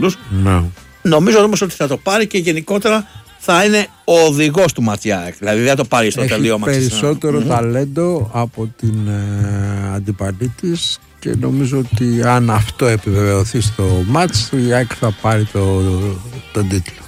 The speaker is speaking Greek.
τίτλους. Ναι. Νομίζω όμως ότι θα το πάρει και γενικότερα θα είναι ο οδηγός του Ματιάκ. Δηλαδή δεν θα το πάρει στο τελείωμα. Έχει περισσότερο ταλέντο από την αντιπαλή της και νομίζω ότι αν αυτό επιβεβαιωθεί στο μάτς, η ΑΕΚ θα πάρει τον τίτλο.